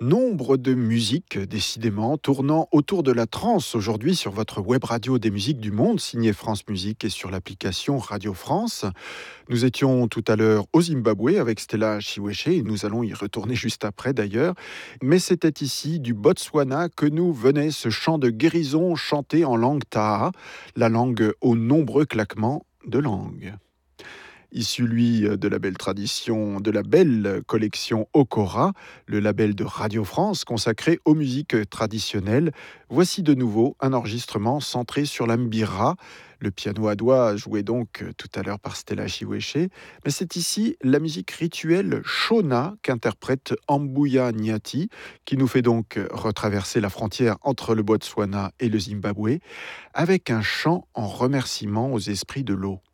Nombre de musiques, décidément, tournant autour de la trance aujourd'hui sur votre web radio des musiques du monde, signée France Musique et sur l'application Radio France. Nous étions tout à l'heure au Zimbabwe avec Stella Chiweche et nous allons y retourner juste après d'ailleurs. Mais c'était ici du Botswana que nous venait ce chant de guérison chanté en langue Taha, la langue aux nombreux claquements de langue. Issu, lui, de la belle tradition, de la belle collection Okora, le label de Radio France consacré aux musiques traditionnelles. Voici de nouveau un enregistrement centré sur la mbira. Le piano à doigt joué donc tout à l'heure par Stella Chiweche. Mais c'est ici la musique rituelle Shona qu'interprète Ambuya Nyati, qui nous fait donc retraverser la frontière entre le Botswana et le Zimbabwe, avec un chant en remerciement aux esprits de l'eau.